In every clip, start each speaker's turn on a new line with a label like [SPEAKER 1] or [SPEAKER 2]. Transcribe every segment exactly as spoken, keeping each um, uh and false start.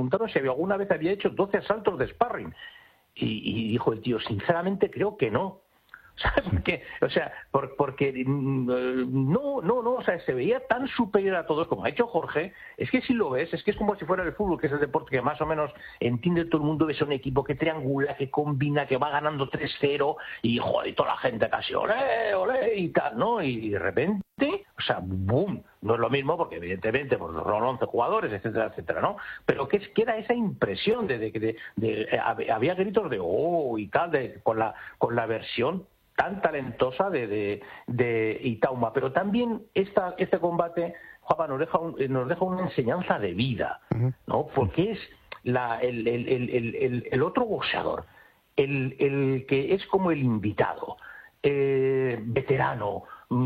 [SPEAKER 1] preguntaron si había, alguna vez había hecho doce asaltos de sparring. Y, y dijo el tío, sinceramente creo que no. ¿Sabes por qué? O sea, por, porque no, no, no, o sea, se veía tan superior a todos como ha hecho Jorge. Es que si lo ves, es que es como si fuera el fútbol, que es el deporte que más o menos entiende todo el mundo. Ves un equipo que triangula, que combina, que va ganando tres cero y joder, toda la gente casi olé, olé y tal, ¿no? Y de repente, o sea, boom, no es lo mismo porque evidentemente pues, son once jugadores, etcétera, etcétera, ¿no? Pero que es que era esa impresión de, de, de, de, de había gritos de oh y tal, de, con la con la versión tan talentosa de, de, de Itauma, pero también esta, este combate, Juanma, nos deja, un, nos deja una enseñanza de vida, ¿no? Porque es la, el, el, el, el, el otro boxeador, el, el que es como el invitado, eh, veterano,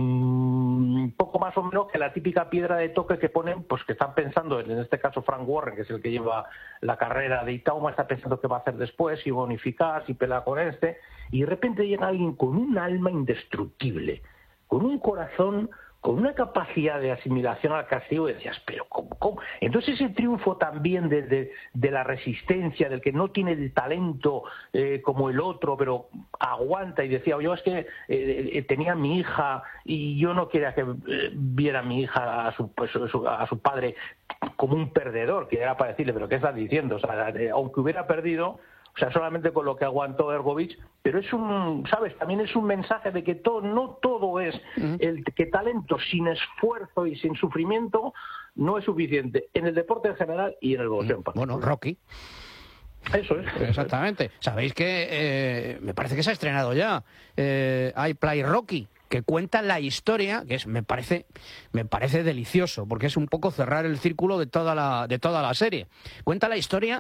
[SPEAKER 1] un poco más o menos que la típica piedra de toque que ponen, pues que están pensando, en este caso Frank Warren, que es el que lleva la carrera de Itauma, está pensando qué va a hacer después, si bonificar, si pelear con este, y de repente llega alguien con un alma indestructible, con un corazón, con una capacidad de asimilación al castigo, y decías, pero ¿cómo? cómo? Entonces ese triunfo también de, de, de la resistencia, del que no tiene el talento eh, como el otro, pero aguanta, y decía, yo es que eh, eh, tenía a mi hija y yo no quería que eh, viera a mi hija a su, pues, su, a su padre como un perdedor, que era para decirle, pero ¿qué estás diciendo? O sea, eh, aunque hubiera perdido, o sea, solamente con lo que aguantó Ergovich, pero es un, ¿sabes? También es un mensaje de que todo, no todo es, el que talento sin esfuerzo y sin sufrimiento no es suficiente en el deporte en general y en el boxeo en particular.
[SPEAKER 2] Bueno, Rocky.
[SPEAKER 1] Eso es.
[SPEAKER 2] Exactamente. Sabéis que eh, me parece que se ha estrenado ya. Eh, hay Play Rocky, que cuenta la historia, que es me parece me parece delicioso, porque es un poco cerrar el círculo de toda la de toda la serie. Cuenta la historia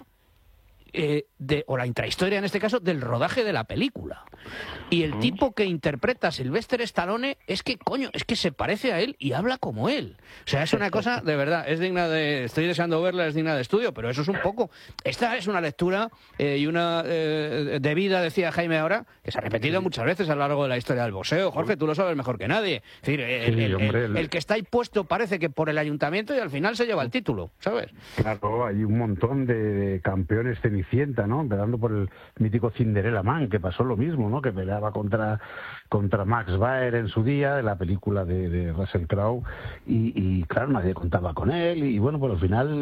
[SPEAKER 2] Eh, de, o la intrahistoria en este caso, del rodaje de la película. Y el tipo que interpreta a Sylvester Stallone es que, coño, es que se parece a él y habla como él. O sea, es una cosa, de verdad, es digna de... Estoy deseando verla, es digna de estudio, pero eso es un poco... Esta es una lectura eh, y una eh, de vida, decía Jaime ahora, que se ha repetido muchas veces a lo largo de la historia del boxeo. Jorge, tú lo sabes mejor que nadie. Es decir, el,
[SPEAKER 3] sí,
[SPEAKER 2] el,
[SPEAKER 3] hombre,
[SPEAKER 2] el, el que está ahí puesto parece que por el ayuntamiento y al final se lleva el título, ¿sabes?
[SPEAKER 3] Claro, hay un montón de, de campeones cenicienta, ¿no? Empezando por el mítico Cinderella Man, que pasó lo mismo, ¿no? Que peleaba contra, contra Max Baer en su día, en la película de, de Russell Crowe, y, y claro, nadie contaba con él, y bueno, pues al final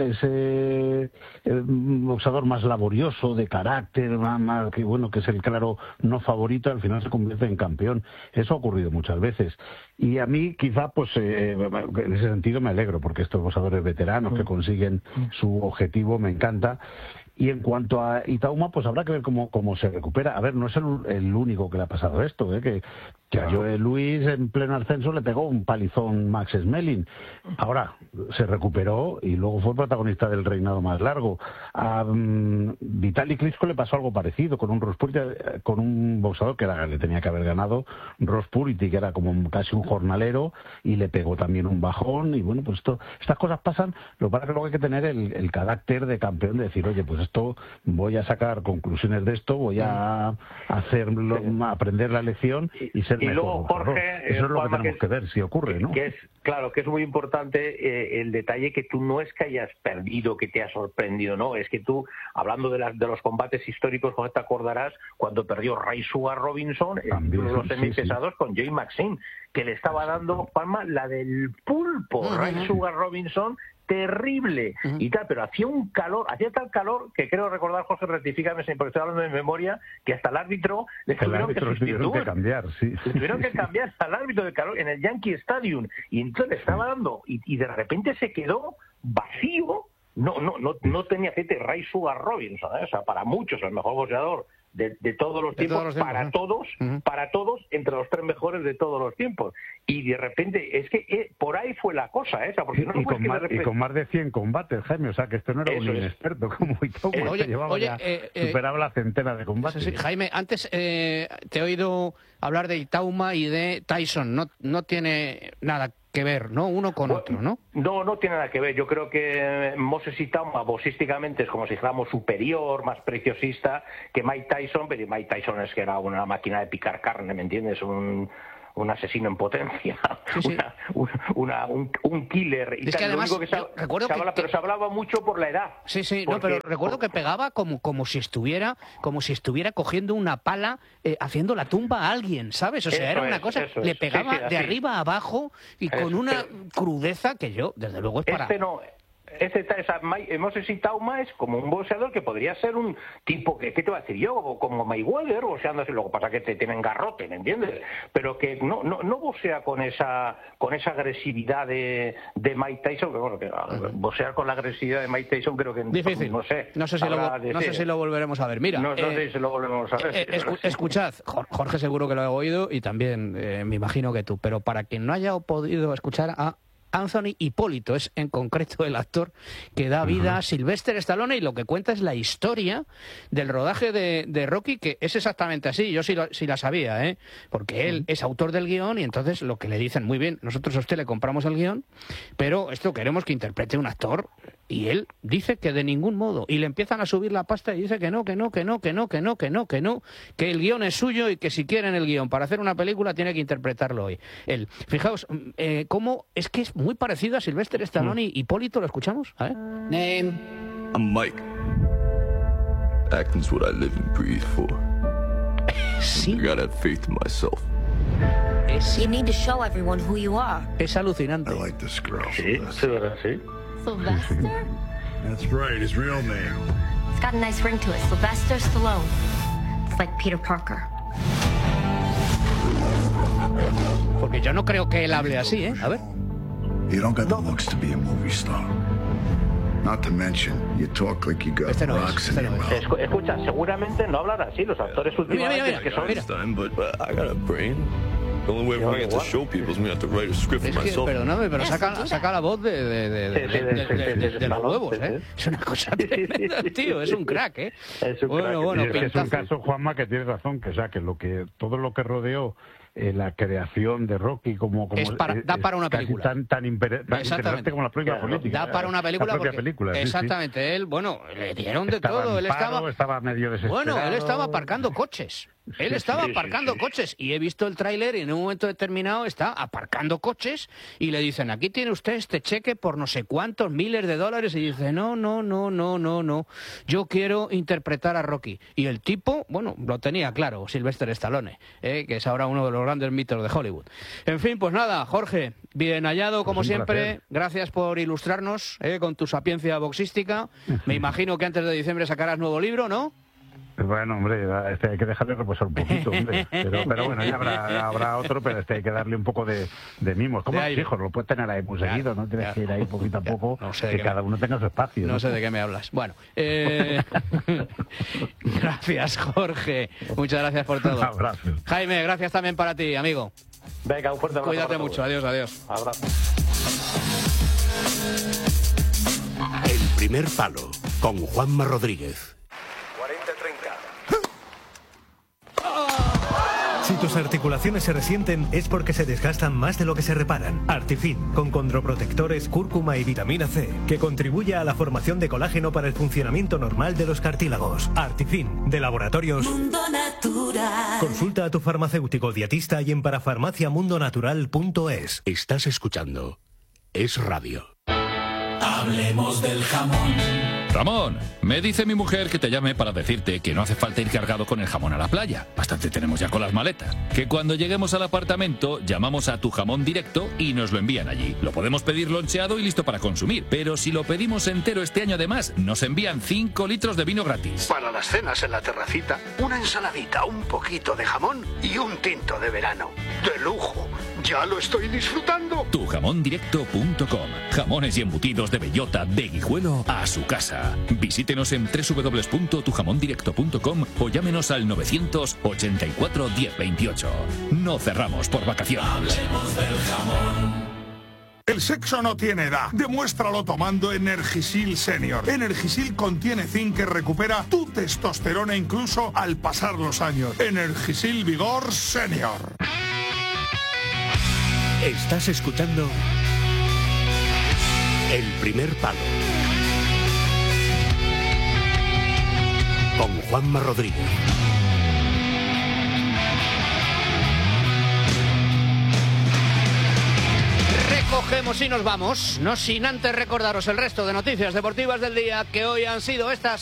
[SPEAKER 3] ese el boxeador más laborioso, de carácter, más, más que bueno, que es el claro no favorito, al final se convierte en campeón. Eso ha ocurrido muchas veces. Y a mí quizá, pues, eh, en ese sentido me alegro, porque estos boxeadores veteranos que consiguen su objetivo me encanta. Y en cuanto a Itauma, pues habrá que ver cómo, cómo se recupera. A ver, no es el, el único que le ha pasado esto, ¿eh? que, que a Joe Luis en pleno ascenso le pegó un palizón Max Schmeling. Ahora, se recuperó y luego fue protagonista del reinado más largo. A um, Vitaly Klitschko le pasó algo parecido, con un Rospurity, con un boxeador que era, le tenía que haber ganado, Rospurity, que era como casi un jornalero, y le pegó también un bajón. Y bueno, pues esto, estas cosas pasan. Lo que pasa es que luego hay que tener el, el carácter de campeón, de decir, oye, pues esto, voy a sacar conclusiones de esto, voy a hacerlo, a aprender la lección y ser
[SPEAKER 1] y
[SPEAKER 3] mejor.
[SPEAKER 1] luego, Jorge,
[SPEAKER 3] Eso es lo
[SPEAKER 1] Juanma,
[SPEAKER 3] que tenemos que, que ver si ocurre, ¿no?
[SPEAKER 1] Que es, claro, que es muy importante eh, el detalle que tú no es que hayas perdido, que te ha sorprendido, no, es que tú, hablando de, las, de los combates históricos, Jorge, te acordarás cuando perdió Ray Sugar Robinson en los semipesados sí, sí. con Jay Maxine, que le estaba dando, Palma, la del pulpo, uh-huh. Ray Sugar Robinson, terrible uh-huh. y tal, pero hacía un calor, hacía tal calor que creo recordar, Jorge, rectifícame porque estoy hablando de memoria, que hasta el árbitro le tuvieron
[SPEAKER 3] árbitro
[SPEAKER 1] que sustituir,
[SPEAKER 3] tuvieron que cambiar, sí.
[SPEAKER 1] le tuvieron que cambiar hasta el árbitro de calor en el Yankee Stadium, y entonces le estaba dando, y, y de repente se quedó vacío, no no no no tenía aceite. Ray Sugar Robinson, ¿eh? O sea, para muchos el mejor boxeador de, de todos los de tiempos, todos los para tiempos, todos, uh-huh. para todos, entre los tres mejores de todos los tiempos. Y de repente, es que eh, por ahí fue la cosa esa, porque no
[SPEAKER 3] y,
[SPEAKER 1] fue
[SPEAKER 3] con
[SPEAKER 1] que
[SPEAKER 3] más,
[SPEAKER 1] repente...
[SPEAKER 3] y con más de cien combates, Jaime, o sea, que esto no era Eso un inexperto es. como Itauma, eh, oye, llevaba
[SPEAKER 2] oye,
[SPEAKER 3] ya,
[SPEAKER 2] eh, eh,
[SPEAKER 3] superaba la centena de combates.
[SPEAKER 2] Sí, sí. Jaime, antes eh, te he oído hablar de Itauma y de Tyson, no, no tiene nada que ver, ¿no? Uno con
[SPEAKER 1] bueno,
[SPEAKER 2] otro, ¿no?
[SPEAKER 1] No, no tiene nada que ver. Yo creo que Moses Itauma boxísticamente es como si dijéramos superior, más preciosista que Mike Tyson, pero Mike Tyson es que era una máquina de picar carne, ¿me entiendes? Un, un asesino en potencia,
[SPEAKER 2] sí, sí.
[SPEAKER 1] Una, una, un, un killer. Y
[SPEAKER 2] es
[SPEAKER 1] tal.
[SPEAKER 2] que además,
[SPEAKER 1] Lo único que se,
[SPEAKER 2] recuerdo
[SPEAKER 1] se habla,
[SPEAKER 2] que,
[SPEAKER 1] pero se hablaba mucho por la edad.
[SPEAKER 2] Sí, sí,
[SPEAKER 1] porque,
[SPEAKER 2] no, pero recuerdo que pegaba como, como si estuviera, como si estuviera cogiendo una pala, eh, haciendo la tumba a alguien, ¿sabes? O sea,
[SPEAKER 1] eso
[SPEAKER 2] era una
[SPEAKER 1] es,
[SPEAKER 2] cosa,
[SPEAKER 1] eso
[SPEAKER 2] le
[SPEAKER 1] es.
[SPEAKER 2] pegaba
[SPEAKER 1] Sí, sí,
[SPEAKER 2] de
[SPEAKER 1] así.
[SPEAKER 2] arriba a abajo y
[SPEAKER 1] Eso,
[SPEAKER 2] con una
[SPEAKER 1] pero-
[SPEAKER 2] crudeza que yo, desde luego, es para...
[SPEAKER 1] Este no. Este, esa, hemos citado más como un boxeador que podría ser un tipo que, ¿qué te va a decir yo? Como Mayweather boxeándose, luego pasa que te tienen garrote, ¿me entiendes? Pero que no no, no boxea con esa con esa agresividad de, de Mike Tyson, que bueno, que boxear con la agresividad de Mike Tyson creo que
[SPEAKER 2] Difícil.
[SPEAKER 1] no sé.
[SPEAKER 2] No sé si, lo, no sé si lo volveremos a ver. Mira,
[SPEAKER 1] no, no
[SPEAKER 2] eh,
[SPEAKER 1] sé si lo volveremos a ver.
[SPEAKER 2] eh,
[SPEAKER 1] sí,
[SPEAKER 2] escu-
[SPEAKER 1] sí.
[SPEAKER 2] escuchad, Jorge seguro que lo ha oído y también eh, me imagino que tú, pero para quien no haya podido escuchar a Anthony Hipólito, es en concreto el actor que da vida a Sylvester Stallone, y lo que cuenta es la historia del rodaje de, de Rocky, que es exactamente así. Yo sí, lo, sí la sabía, ¿eh? Porque él es autor del guión y entonces lo que le dicen, muy bien, nosotros a usted le compramos el guión, pero esto queremos que interprete un actor, y él dice que de ningún modo, y le empiezan a subir la pasta y dice que no, que no, que no, que no, que no, que no, que no, que el guión es suyo y que si quieren el guión para hacer una película tiene que interpretarlo hoy. Él, fijaos, eh, cómo es que es muy parecido a Sylvester Stallone. y Hipólito, ¿lo escuchamos? A ver.
[SPEAKER 4] Name.
[SPEAKER 5] I'm Mike. Acting's what I live and breathe for.
[SPEAKER 2] Sí.
[SPEAKER 5] I gotta have faith in myself.
[SPEAKER 2] Es,
[SPEAKER 6] You need to show everyone who you are.
[SPEAKER 2] es alucinante.
[SPEAKER 7] I like this girl.
[SPEAKER 1] Sí, sí, verdad, sí.
[SPEAKER 6] Sylvester?
[SPEAKER 7] That's right, his real name.
[SPEAKER 6] It's got a nice ring to it. Sylvester Stallone. It's like Peter Parker.
[SPEAKER 2] Porque yo no creo que él hable así, ¿eh? A ver.
[SPEAKER 7] You don't got the looks to be a movie star. Not to mention, you talk like you got
[SPEAKER 2] Este no es,
[SPEAKER 7] rocks
[SPEAKER 2] este
[SPEAKER 7] in your
[SPEAKER 2] no es.
[SPEAKER 7] mouth.
[SPEAKER 1] Escu- Escucha, seguramente no hablan así los actores
[SPEAKER 2] Mira,
[SPEAKER 1] últimamente.
[SPEAKER 2] mira, mira,
[SPEAKER 1] que son...
[SPEAKER 2] mira.
[SPEAKER 5] Einstein, but uh, I got a brain. The only way I'm
[SPEAKER 1] Yeah,
[SPEAKER 5] gonna get to
[SPEAKER 1] what?
[SPEAKER 5] show people is me have to write a script for
[SPEAKER 2] Es que,
[SPEAKER 5] myself.
[SPEAKER 2] perdóname, pero saca, saca la voz de, de, de, de,
[SPEAKER 1] Sí, sí,
[SPEAKER 2] de-
[SPEAKER 1] de-
[SPEAKER 2] de-
[SPEAKER 1] sí,
[SPEAKER 2] de-
[SPEAKER 1] sí,
[SPEAKER 2] de-
[SPEAKER 1] sí,
[SPEAKER 2] de los
[SPEAKER 1] sí,
[SPEAKER 2] huevos,
[SPEAKER 1] sí,
[SPEAKER 2] ¿eh?
[SPEAKER 1] sí.
[SPEAKER 2] Es una cosa tremenda, el tío, es un crack, ¿eh?
[SPEAKER 1] Es un
[SPEAKER 2] bueno,
[SPEAKER 1] crack.
[SPEAKER 2] bueno,
[SPEAKER 3] Y es que es un
[SPEAKER 2] pintazo.
[SPEAKER 3] caso, Juanma, que tienes razón, que o sea que lo que todo lo que rodeó eh, la creación de Rocky como, como
[SPEAKER 2] Es para- da para una
[SPEAKER 3] casi
[SPEAKER 2] película.
[SPEAKER 3] tan tan, impere- tan
[SPEAKER 2] Exactamente.
[SPEAKER 3] interesante como la propia
[SPEAKER 1] Claro,
[SPEAKER 3] política.
[SPEAKER 2] Da para una película
[SPEAKER 3] la propia
[SPEAKER 2] porque
[SPEAKER 3] película, sí, sí.
[SPEAKER 2] exactamente él, bueno, le dieron de
[SPEAKER 3] Estaba
[SPEAKER 2] todo,
[SPEAKER 3] en
[SPEAKER 2] él
[SPEAKER 3] paro,
[SPEAKER 2] estaba
[SPEAKER 3] estaba medio desesperado.
[SPEAKER 2] bueno, él estaba aparcando coches. Él
[SPEAKER 3] Sí,
[SPEAKER 2] estaba
[SPEAKER 3] sí, sí,
[SPEAKER 2] aparcando
[SPEAKER 3] sí.
[SPEAKER 2] coches y he visto el tráiler y en un momento determinado está aparcando coches y le dicen, aquí tiene usted este cheque por no sé cuántos miles de dólares, y dice, no, no, no, no, no, no, yo quiero interpretar a Rocky. Y el tipo, bueno, lo tenía claro, Sylvester Stallone, ¿eh? Que es ahora uno de los grandes mitos de Hollywood. En fin, pues nada, Jorge, bien hallado como
[SPEAKER 3] Pues un
[SPEAKER 2] siempre,
[SPEAKER 3] placer.
[SPEAKER 2] gracias por ilustrarnos ¿eh? con tu sapiencia boxística. Me imagino que antes de diciembre sacarás nuevo libro, ¿no?
[SPEAKER 3] Bueno, hombre, este hay que dejarle reposar un poquito, hombre. Pero, pero bueno, ya habrá, habrá otro, pero este hay que darle un poco de, de mimos. Como
[SPEAKER 2] De
[SPEAKER 3] los
[SPEAKER 2] aire.
[SPEAKER 3] hijos, lo puedes tener ahí muy
[SPEAKER 2] Ya,
[SPEAKER 3] seguido, ¿no? Tienes
[SPEAKER 2] ya.
[SPEAKER 3] que ir ahí poquito a
[SPEAKER 2] Ya,
[SPEAKER 3] poco,
[SPEAKER 2] no sé de
[SPEAKER 3] que
[SPEAKER 2] qué
[SPEAKER 3] cada
[SPEAKER 2] me-
[SPEAKER 3] uno tenga su espacio.
[SPEAKER 2] No sé de qué me hablas. Bueno, eh... gracias, Jorge. Muchas gracias por todo.
[SPEAKER 3] Un abrazo.
[SPEAKER 2] Jaime, gracias también para ti, amigo.
[SPEAKER 1] Venga, un fuerte abrazo.
[SPEAKER 2] Cuídate
[SPEAKER 1] para todos.
[SPEAKER 2] mucho. Adiós, adiós.
[SPEAKER 1] Abrazo.
[SPEAKER 8] El primer palo con Juanma Rodríguez.
[SPEAKER 9] cuarenta treinta.
[SPEAKER 10] Si tus articulaciones se resienten es porque se desgastan más de lo que se reparan. Artifin, con condroprotectores, cúrcuma y vitamina C, que contribuye a la formación de colágeno para el funcionamiento normal de los cartílagos. Artifin, de Laboratorios
[SPEAKER 11] Mundo Natural.
[SPEAKER 10] Consulta a tu farmacéutico dietista y en parafarmaciamundonatural punto es.
[SPEAKER 8] Estás escuchando Es Radio.
[SPEAKER 11] Hablemos del jamón.
[SPEAKER 12] Ramón, me dice mi mujer que te llame para decirte que no hace falta ir cargado con el jamón a la playa. Bastante tenemos ya con las maletas. Que cuando lleguemos al apartamento llamamos a Tu Jamón Directo y nos lo envían allí. Lo podemos pedir loncheado y listo para consumir. Pero si lo pedimos entero este año además, nos envían cinco litros de vino gratis.
[SPEAKER 8] Para las cenas en la terracita, una ensaladita, un poquito de jamón y un tinto de verano. ¡De lujo! ¡Ya lo estoy disfrutando!
[SPEAKER 12] tu jamón directo punto com. Jamones y embutidos de bellota, de Guijuelo a su casa. Visítenos en doble u doble u doble u punto tu jamón directo punto com o llámenos al novecientos ochenta y cuatro diez veintiocho. No cerramos por vacaciones.
[SPEAKER 11] Hablemos del jamón.
[SPEAKER 13] El sexo no tiene edad. Demuéstralo tomando Energisil Senior. Energisil contiene zinc que recupera tu testosterona incluso al pasar los años. Energisil Vigor Senior.
[SPEAKER 8] Estás escuchando El primer palo con Juanma Rodríguez.
[SPEAKER 2] Cogemos y nos vamos, no sin antes recordaros el resto de noticias deportivas del día, que hoy han sido estas.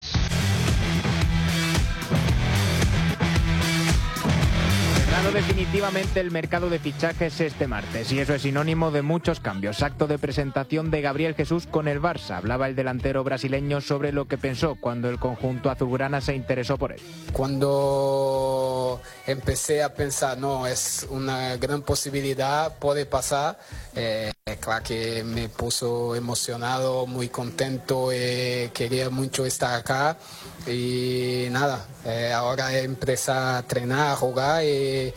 [SPEAKER 4] Definitivamente el mercado de fichajes este martes, y eso es sinónimo de muchos cambios. Acto de presentación de Gabriel Jesús con el Barça. Hablaba el delantero brasileño sobre lo que pensó cuando el conjunto azulgrana se interesó por él.
[SPEAKER 9] Cuando empecé a pensar, no, es una gran posibilidad, puede pasar, eh, claro que me puso emocionado, muy contento, eh, quería mucho estar acá y nada, eh, ahora empezar a entrenar, a jugar y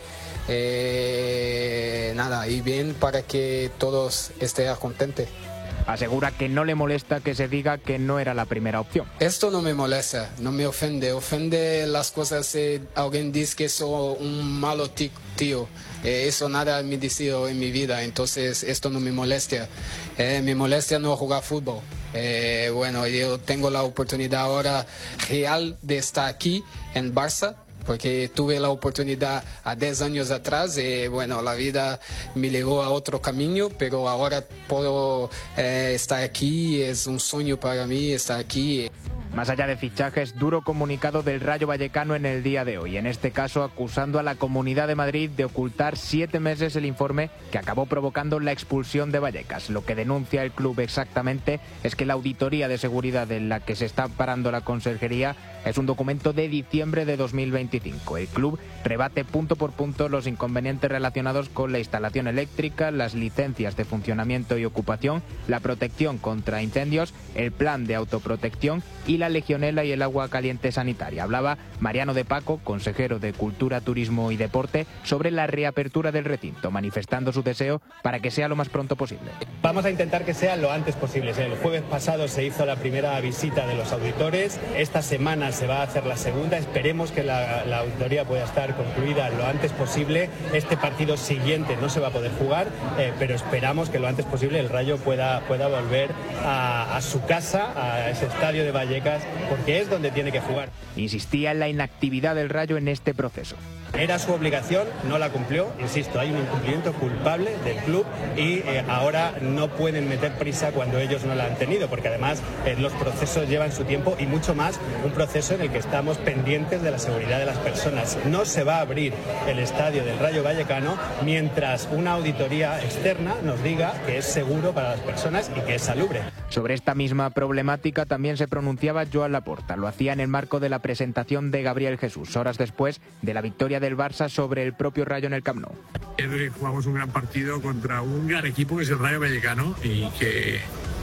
[SPEAKER 9] eh, nada, y bien para que todos estén contentos.
[SPEAKER 4] Asegura que no le molesta que se diga que no era la primera opción.
[SPEAKER 9] Esto no me molesta, no me ofende. Ofende las cosas si alguien dice que soy un malo tío. Eh, eso nada me dice en mi vida, entonces esto no me molesta. Eh, me molesta no jugar fútbol. Eh, bueno, yo tengo la oportunidad ahora real de estar aquí en Barça, porque tuve la oportunidad a diez años atrás y bueno, la vida me llevó a otro camino, pero ahora puedo eh, estar aquí, es un sueño para mí estar aquí.
[SPEAKER 4] Más allá de fichajes, duro comunicado del Rayo Vallecano en el día de hoy, en este caso acusando a la Comunidad de Madrid de ocultar siete meses el informe que acabó provocando la expulsión de Vallecas. Lo que denuncia el club exactamente es que la auditoría de seguridad en la que se está parando la conserjería es un documento de diciembre de dos mil veinticinco. El club rebate punto por punto los inconvenientes relacionados con la instalación eléctrica, las licencias de funcionamiento y ocupación, la protección contra incendios, el plan de autoprotección y la legionela y el agua caliente sanitaria. Hablaba Mariano de Paco, consejero de Cultura, Turismo y Deporte, sobre la reapertura del recinto, manifestando su deseo para que sea lo más pronto posible.
[SPEAKER 14] Vamos a intentar que sea lo antes posible. El jueves pasado se hizo la primera visita de los auditores. Esta semana se va a hacer la segunda. Esperemos que la, la auditoría pueda estar concluida lo antes posible. Este partido siguiente no se va a poder jugar, eh, pero esperamos que lo antes posible el Rayo pueda, pueda volver a, a su casa, a ese estadio de Vallecas, porque es donde tiene que jugar.
[SPEAKER 4] Insistía en la inactividad del Rayo en este proceso.
[SPEAKER 14] Era su obligación, no la cumplió. Insisto, hay un incumplimiento culpable del club y eh, ahora no pueden meter prisa cuando ellos no la han tenido, porque además eh, los procesos llevan su tiempo y mucho más un proceso en el que estamos pendientes de la seguridad de las personas. No se va a abrir el estadio del Rayo Vallecano mientras una auditoría externa nos diga que es seguro para las personas y que es salubre.
[SPEAKER 4] Sobre esta misma problemática también se pronunciaba Joan Laporta. Lo hacía en el marco de la presentación de Gabriel Jesús, horas después de la victoria del Barça sobre el propio Rayo en el Camp Nou.
[SPEAKER 15] Jugamos un gran partido contra un gran equipo que es el Rayo Vallecano y que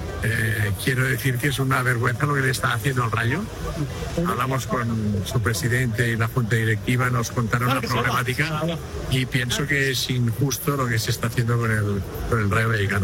[SPEAKER 15] eh, quiero decir que es una vergüenza lo que le está haciendo al Rayo. Hablamos con su presidente y la junta directiva, nos contaron la problemática y pienso que es injusto lo que se está haciendo con el, con el Rayo Vallecano.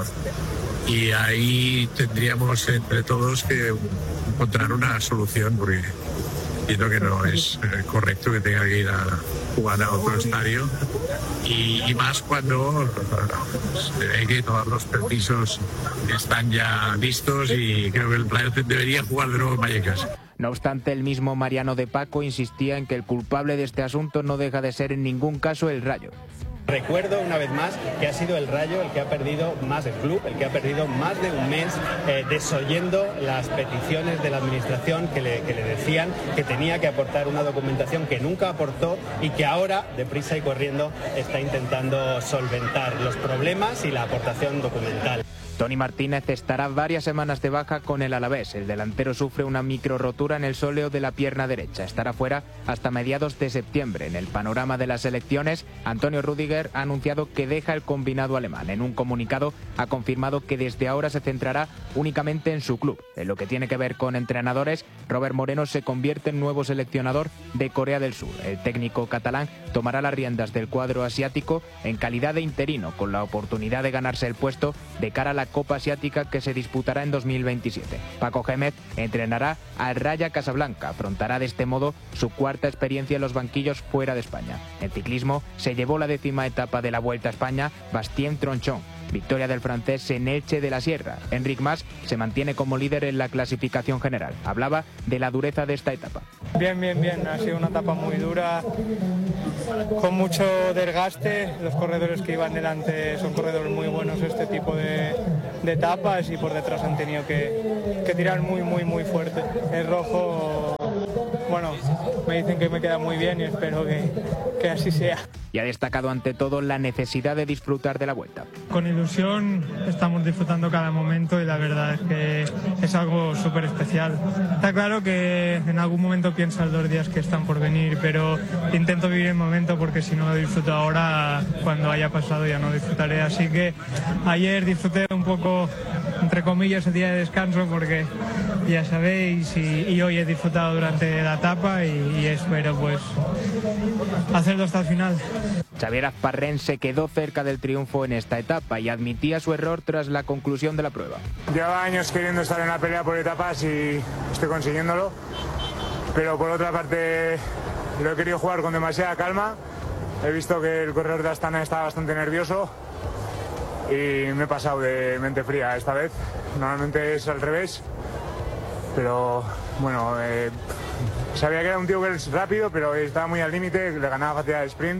[SPEAKER 15] Y ahí tendríamos entre todos que encontrar una solución, porque entiendo que no es correcto que tenga que ir a jugar a otro estadio y, y más cuando se ve que todos los permisos están ya listos y creo que el Rayo debería jugar de nuevo en Vallecas.
[SPEAKER 4] No obstante, el mismo Mariano de Paco insistía en que el culpable de este asunto no deja de ser en ningún caso el Rayo.
[SPEAKER 14] Recuerdo una vez más que ha sido el Rayo el que ha perdido más el club, el que ha perdido más de un mes eh, desoyendo las peticiones de la administración que le, que le decían que tenía que aportar una documentación que nunca aportó y que ahora, deprisa y corriendo, está intentando solventar los problemas y la aportación documental.
[SPEAKER 4] Toni Martínez estará varias semanas de baja con el Alavés. El delantero sufre una micro rotura en el sóleo de la pierna derecha. Estará fuera hasta mediados de septiembre. En el panorama de las elecciones, Antonio Rüdiger ha anunciado que deja el combinado alemán. En un comunicado ha confirmado que desde ahora se centrará únicamente en su club. En lo que tiene que ver con entrenadores, Robert Moreno se convierte en nuevo seleccionador de Corea del Sur. El técnico catalán tomará las riendas del cuadro asiático en calidad de interino, con la oportunidad de ganarse el puesto de cara a la Copa Asiática que se disputará en dos mil veintisiete. Paco Gémez entrenará al Raja Casablanca, afrontará de este modo su cuarta experiencia en los banquillos fuera de España. En ciclismo se llevó la décima etapa de la Vuelta a España Bastien Tronchon. Victoria del francés en Elche de la Sierra. Enric Mas se mantiene como líder en la clasificación general. Hablaba de la dureza de esta etapa.
[SPEAKER 16] Bien, bien, bien. Ha sido una etapa muy dura. con mucho desgaste. Los corredores que iban delante son corredores muy buenos este tipo de, de etapas, y por detrás han tenido que, que tirar muy, muy, muy fuerte. El rojo, bueno, me dicen que me queda muy bien y espero que, que así sea.
[SPEAKER 4] Y ha destacado ante todo la necesidad de disfrutar de la Vuelta.
[SPEAKER 16] Con ilusión estamos disfrutando cada momento y la verdad es que es algo súper especial. Está claro que en algún momento piensas los días que están por venir, pero intento vivir el momento porque si no lo disfruto ahora, cuando haya pasado ya no disfrutaré. Así que ayer disfruté un poco, entre comillas, el día de descanso porque ya sabéis, y, y hoy he disfrutado durante la etapa y, y espero pues hacerlo hasta el final.
[SPEAKER 4] Xavier Azparren se quedó cerca del triunfo en esta etapa y admitía su error tras la conclusión de la prueba.
[SPEAKER 16] Llevaba años queriendo estar en la pelea por etapas y estoy consiguiéndolo, pero por otra parte lo he querido jugar con demasiada calma. He visto que el corredor de Astana estaba bastante nervioso y me he pasado de mente fría esta vez. Normalmente es al revés, pero bueno, eh, sabía que era un tío que es rápido, pero estaba muy al límite, le ganaba facilidad de sprint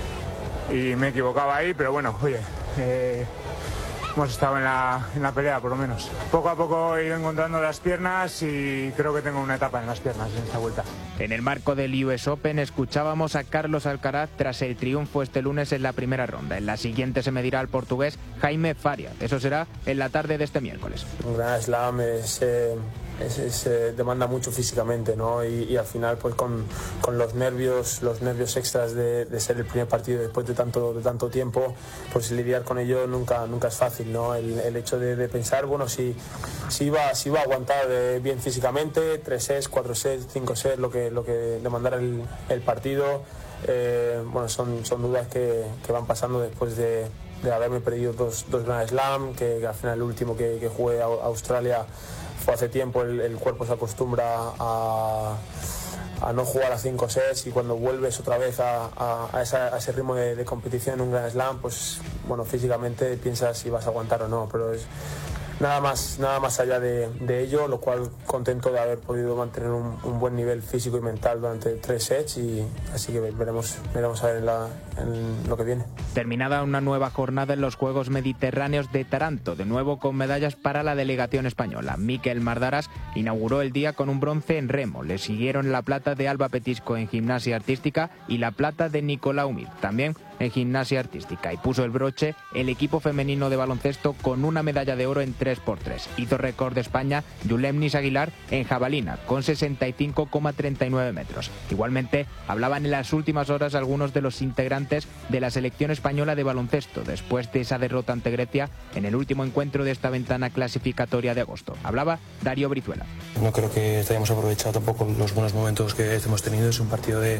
[SPEAKER 16] y me equivocaba ahí, pero bueno, oye, eh, hemos estado en la, en la pelea por lo menos. Poco a poco he ido encontrando las piernas y creo que tengo una etapa en las piernas en esta vuelta.
[SPEAKER 4] En el marco del U S Open escuchábamos a Carlos Alcaraz tras el triunfo este lunes en la primera ronda. En la siguiente se medirá al portugués Jaime Faria. Eso será en la tarde de este miércoles.
[SPEAKER 17] Un gran slam es... Eh... Es, es, eh, demanda mucho físicamente, ¿no? Y, y al final pues con, con los nervios los nervios extras de, de ser el primer partido después de tanto de tanto tiempo, pues lidiar con ello nunca nunca es fácil, ¿no? El, el hecho de, de pensar, bueno, si, si, iba, si iba a aguantar eh, bien físicamente, tres sets, cuatro sets, cinco sets, lo que, lo que demandara el, el partido, eh, bueno, son, son dudas que, que van pasando después de, de haberme perdido dos, dos Grand Slam, que, que al final el último que, que jugué a Australia fue hace tiempo. El, el cuerpo se acostumbra a, a no jugar a cinco sets y cuando vuelves otra vez a, a, a, esa, a ese ritmo de, de competición en un Grand Slam, pues bueno, físicamente piensas si vas a aguantar o no, pero es nada más, nada más allá de, de ello, lo cual contento de haber podido mantener un, un buen nivel físico y mental durante tres sets, y así que veremos, veremos a ver en, la, en lo que viene.
[SPEAKER 4] Terminada una nueva jornada en los Juegos Mediterráneos de Taranto, de nuevo con medallas para la delegación española. Miquel Mardaras inauguró el día con un bronce en remo. Le siguieron la plata de Alba Petisco en gimnasia artística y la plata de Nicolau Mir, también en gimnasia artística, y puso el broche el equipo femenino de baloncesto con una medalla de oro en tres por tres. Hizo récord de España Yulemnis Aguilar en jabalina con sesenta y cinco coma treinta y nueve metros. Igualmente hablaban en las últimas horas algunos de los integrantes de la selección española de baloncesto después de esa derrota ante Grecia en el último encuentro de esta ventana clasificatoria de agosto. Hablaba Darío Brizuela.
[SPEAKER 18] No creo que hayamos aprovechado tampoco los buenos momentos que hemos tenido. Es un partido de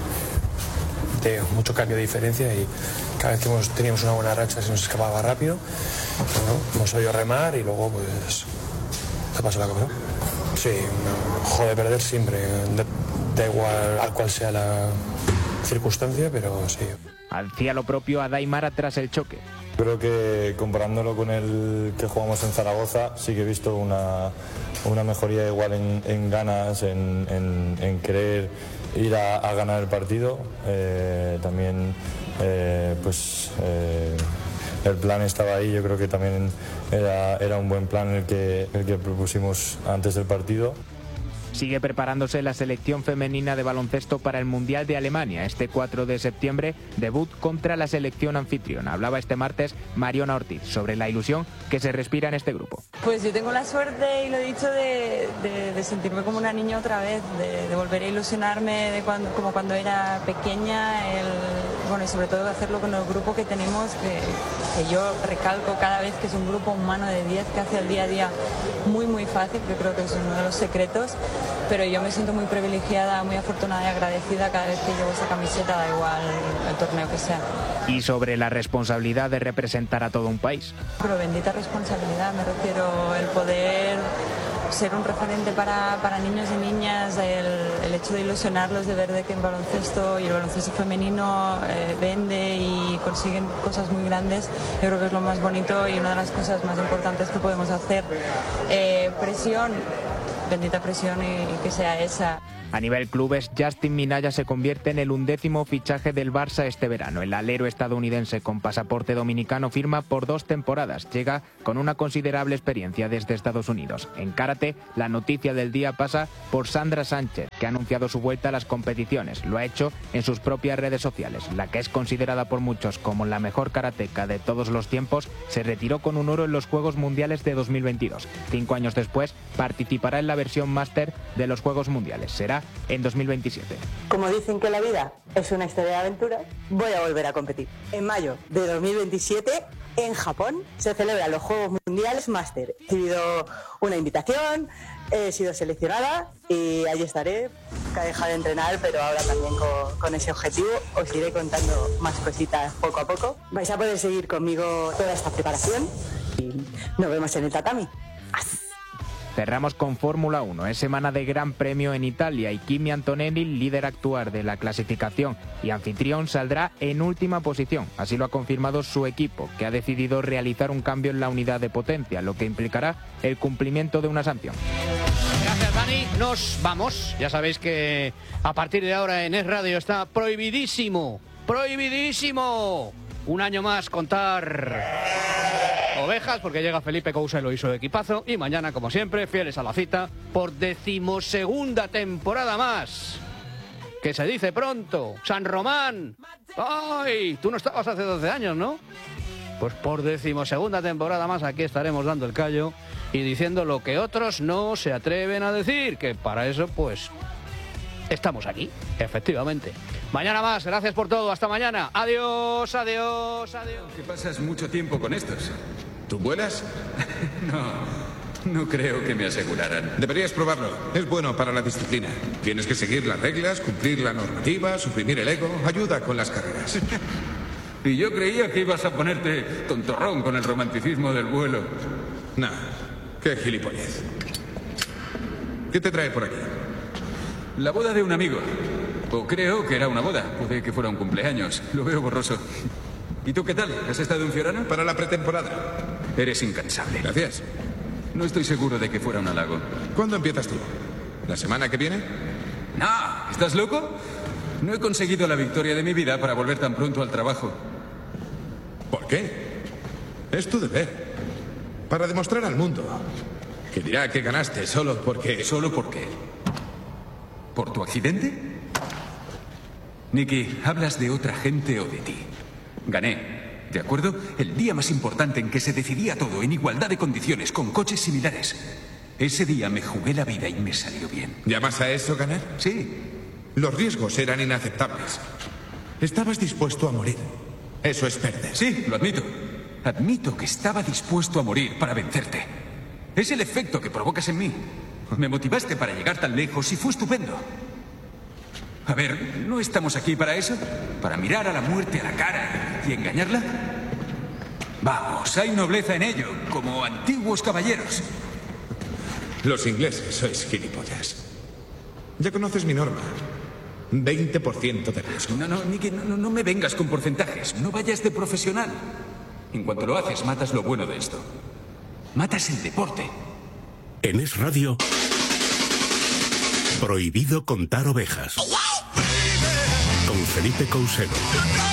[SPEAKER 18] de mucho cambio de diferencia y cada vez que hemos, teníamos una buena racha se nos escapaba rápido. Bueno, hemos sabido remar y luego pues te pasó la copa, ¿no? Sí, no, joder, perder siempre, da, da igual a cuál sea la circunstancia, pero sí.
[SPEAKER 4] Hacía lo propio a Daimara tras el choque.
[SPEAKER 19] Creo que comparándolo con el que jugamos en Zaragoza, sí que he visto una, una mejoría igual en, en ganas, en, en, en querer ir a, a ganar el partido. Eh, también eh, pues eh, el plan estaba ahí. Yo creo que también era, era un buen plan el que, el que propusimos antes del partido.
[SPEAKER 4] Sigue preparándose la selección femenina de baloncesto para el Mundial de Alemania. Este cuatro de septiembre, debut contra la selección anfitriona. Hablaba este martes Mariona Ortiz sobre la ilusión que se respira en este grupo.
[SPEAKER 20] Pues yo tengo la suerte, y lo he dicho, de, de, de sentirme como una niña otra vez, de, de volver a ilusionarme de cuando, como cuando era pequeña, el, bueno, y sobre todo hacerlo con el grupo que tenemos, que, que yo recalco cada vez que es un grupo humano de diez que hace el día a día muy muy fácil. Yo creo que es uno de los secretos. Pero yo me siento muy privilegiada, muy afortunada y agradecida cada vez que llevo esa camiseta, da igual el torneo que sea.
[SPEAKER 4] Y sobre la responsabilidad de representar a todo un país.
[SPEAKER 20] Pero bendita responsabilidad, me refiero el poder ser un referente para, para niños y niñas, el, el hecho de ilusionarlos, de ver de que el baloncesto y el baloncesto femenino eh, vende y consiguen cosas muy grandes. Yo creo que es lo más bonito y una de las cosas más importantes que podemos hacer. Eh, presión. Bendita presión y, y que sea esa.
[SPEAKER 4] A nivel clubes, Justin Minaya se convierte en el undécimo fichaje del Barça este verano. El alero estadounidense con pasaporte dominicano firma por dos temporadas. Llega con una considerable experiencia desde Estados Unidos. En karate, la noticia del día pasa por Sandra Sánchez, que ha anunciado su vuelta a las competiciones. Lo ha hecho en sus propias redes sociales. La que es considerada por muchos como la mejor karateca de todos los tiempos, se retiró con un oro en los Juegos Mundiales de dos mil veintidós. Cinco años después, participará en la versión máster de los Juegos Mundiales. Será en dos mil veintisiete.
[SPEAKER 21] Como dicen que la vida es una historia de aventura, voy a volver a competir. En mayo de dos mil veintisiete, en Japón, se celebran los Juegos Mundiales Máster. He recibido una invitación, he sido seleccionada y ahí estaré. Que he dejado de entrenar, pero ahora también con, con ese objetivo. Os iré contando más cositas poco a poco. Vais a poder seguir conmigo toda esta preparación y nos vemos en el tatami.
[SPEAKER 4] Cerramos con Fórmula uno. Es semana de Gran Premio en Italia y Kimi Antonelli, líder actual de la clasificación y anfitrión, saldrá en última posición. Así lo ha confirmado su equipo, que ha decidido realizar un cambio en la unidad de potencia, lo que implicará el cumplimiento de una sanción.
[SPEAKER 2] Gracias, Dani. Nos vamos. Ya sabéis que a partir de ahora en Es Radio está prohibidísimo, prohibidísimo, un año más contar ovejas, porque llega Felipe Couselo y su equipazo, y mañana, como siempre, fieles a la cita, por decimosegunda temporada más. Que se dice pronto. San Román. ¡Ay! Tú no estabas hace doce años, ¿no? Pues por decimosegunda temporada más aquí estaremos dando el callo y diciendo lo que otros no se atreven a decir, que para eso, pues, estamos aquí, efectivamente. Mañana más, gracias por todo, hasta mañana. Adiós, adiós, adiós.
[SPEAKER 22] Que pasas mucho tiempo con estos. ¿Tú vuelas? No, no creo que me aseguraran.
[SPEAKER 23] Deberías probarlo, es bueno para la disciplina. Tienes que seguir las reglas, cumplir la normativa, suprimir el ego, ayuda con las carreras.
[SPEAKER 22] Y yo creía que ibas a ponerte tontorrón con el romanticismo del vuelo.
[SPEAKER 23] Nah, qué gilipollez. ¿Qué te trae por aquí?
[SPEAKER 22] La boda de un amigo. O creo que era una boda. Puede que fuera un cumpleaños. Lo veo borroso. ¿Y tú qué tal? ¿Has estado en Fiorano?
[SPEAKER 23] Para la pretemporada.
[SPEAKER 22] Eres incansable.
[SPEAKER 23] Gracias.
[SPEAKER 22] No estoy seguro de que fuera un halago.
[SPEAKER 23] ¿Cuándo empiezas tú? ¿La semana que viene?
[SPEAKER 22] No, ¿estás loco? No he conseguido la victoria de mi vida para volver tan pronto al trabajo.
[SPEAKER 23] ¿Por qué? Es tu deber. Para demostrar al mundo que dirá que ganaste solo porque...
[SPEAKER 22] ¿Solo por qué? ¿Por tu accidente? Nicky, hablas de otra gente o de ti. Gané, ¿de acuerdo? El día más importante en que se decidía todo en igualdad de condiciones, con coches similares. Ese día me jugué la vida y me salió bien.
[SPEAKER 23] ¿Llamas a eso ganar?
[SPEAKER 22] Sí.
[SPEAKER 23] Los riesgos eran inaceptables. Estabas dispuesto a morir. Eso es perder.
[SPEAKER 22] Sí, lo admito. Admito que estaba dispuesto a morir para vencerte. Es el efecto que provocas en mí. Me motivaste para llegar tan lejos y fue estupendo. A ver, ¿no estamos aquí para eso? ¿Para mirar a la muerte a la cara y engañarla? Vamos, hay nobleza en ello, como antiguos caballeros.
[SPEAKER 23] Los ingleses sois gilipollas. Ya conoces mi norma. veinte por ciento de riesgo.
[SPEAKER 22] No, no, Nicky, no, no me vengas con porcentajes. No vayas de profesional. En cuanto lo haces, matas lo bueno de esto. Matas el deporte.
[SPEAKER 10] En Es Radio, prohibido contar ovejas. Con Felipe Couselo.